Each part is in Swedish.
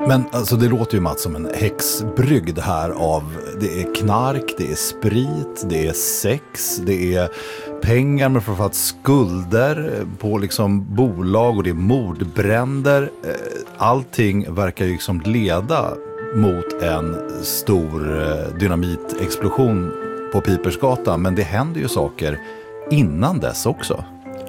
Men alltså det låter ju, Mats, som en häxbrygd här av, det är knark, det är sprit, det är sex, det är pengar med framförallt skulder på liksom bolag, och det är mordbränder. Allting verkar ju liksom leda mot en stor dynamitexplosion på Pipersgatan, men det händer ju saker innan dess också.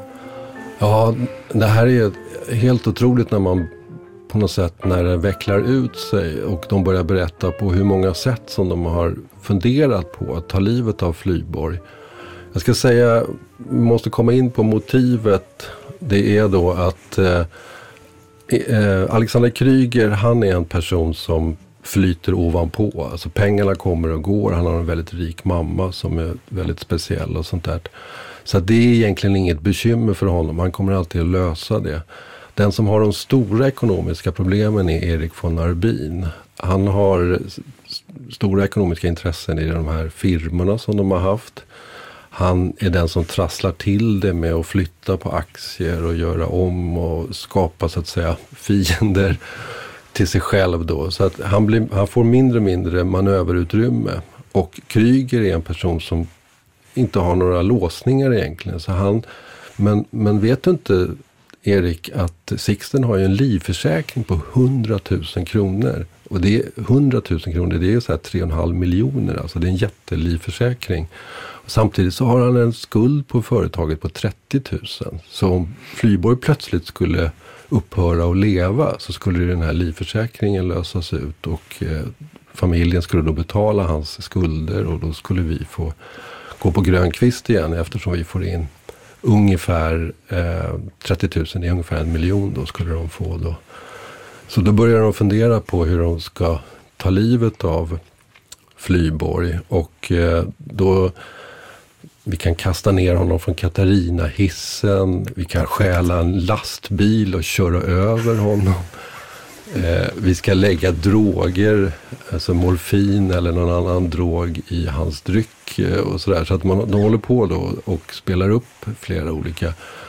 Ja, det här är helt otroligt när man på något sätt, när det vecklar ut sig och de börjar berätta på hur många sätt som de har funderat på att ta livet av Flyborg. Jag ska säga, vi måste komma in på motivet. Det är då att Alexander Kryger, han är en person som flyter ovanpå. Alltså pengarna kommer och går. Han har en väldigt rik mamma som är väldigt speciell och sånt där. Så det är egentligen inget bekymmer för honom. Han kommer alltid att lösa det. Den som har de stora ekonomiska problemen är Erik von Arbin. Han har stora ekonomiska intressen i de här firmorna som de har haft. Han är den som trasslar till det med att flytta på aktier och göra om och skapa, så att säga, fiender till sig själv då. Så att han får mindre manöverutrymme. Och Kryger är en person som inte har några låsningar egentligen. Så men vet du inte, Erik, att Sixten har ju en livförsäkring på 100 000 kronor. Och det är 100 000 kronor, det är så här 3,5 miljoner. Alltså det är en jättelivförsäkring. Och samtidigt så har han en skuld på företaget på 30 000. Så om Flyborg plötsligt skulle upphöra att leva, så skulle den här livförsäkringen lösas ut. Och familjen skulle då betala hans skulder, och då skulle vi få gå på grön kvist igen, eftersom vi får in ungefär 30 000, är ungefär 1 miljon då skulle de få då. Så då börjar de fundera på hur de ska ta livet av Flyborg, och då vi kan kasta ner honom från Katarina-hissen, vi kan stjäla en lastbil och köra över honom. Vi ska lägga droger, alltså morfin eller någon annan drog i hans dryck och sådär. Så att de håller på då och spelar upp flera olika.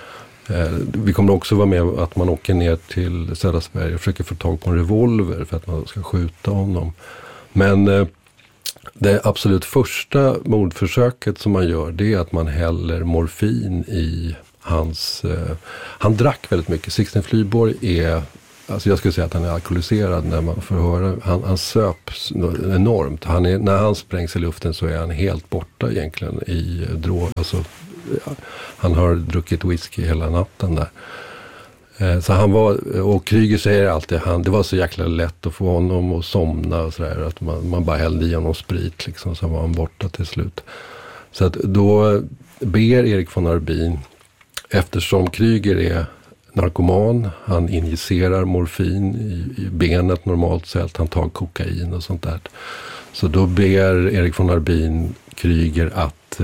Vi kommer också vara med att man åker ner till södra Sverige och försöker få tag på en revolver för att man ska skjuta honom. Men det absolut första mordförsöket som man gör, det är att man häller morfin i hans... Han drack väldigt mycket. Sixten Flyborg är... Alltså jag skulle säga att han är alkoholiserad när man får höra. Han söp enormt. När han sprängs i luften så är han helt borta egentligen i drog. Alltså, han har druckit whisky hela natten där. Så han var, och Kryger säger alltid, det var så jäkla lätt att få honom att somna och sådär, att man bara hällde i honom sprit liksom, så var han borta till slut. Så att då ber Erik von Arbin, eftersom Kryger är narkoman, han injicerar morfin i benet normalt sett, han tar kokain och sånt där. Så då ber Erik von Arbin Kryger att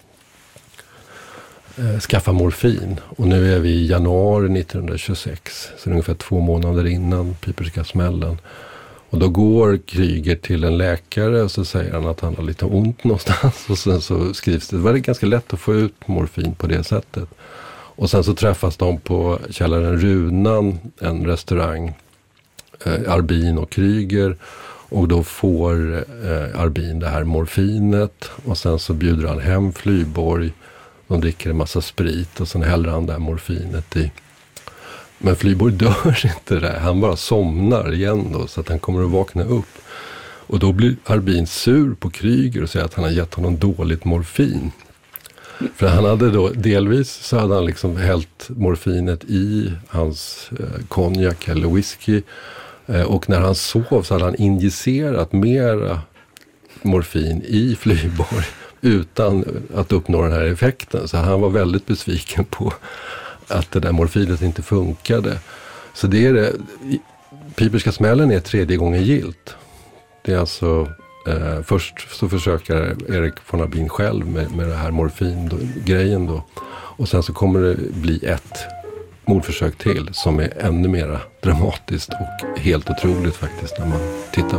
skaffa morfin. Och nu är vi i januari 1926, så ungefär 2 månader innan Piperska smällen. Och då går Kryger till en läkare och så säger han att han har lite ont någonstans. Och sen så skrivs det var ganska lätt att få ut morfin på det sättet. Och sen så träffas de på källaren Runan, en restaurang, Arbin och Kryger. Och då får Arbin det här morfinet, och sen så bjuder han hem Flyborg. De dricker en massa sprit och sen häller han det här morfinet i. Men Flyborg dör inte där, han bara somnar igen då, så att han kommer att vakna upp. Och då blir Arbin sur på Kryger och säger att han har gett honom dåligt morfin. För han hade då, delvis så hade han liksom hällt morfinet i hans konjak eller whisky. Och när han sov så hade han injicerat mera morfin i Flyborg utan att uppnå den här effekten. Så han var väldigt besviken på att det där morfinet inte funkade. Så det är det. Piperska smällen är 3:e gången gilt. Det är alltså... först så försöker Erik von Arbin själv med det här morfin-grejen då. Och sen så kommer det bli ett mordförsök till som är ännu mer dramatiskt och helt otroligt faktiskt när man tittar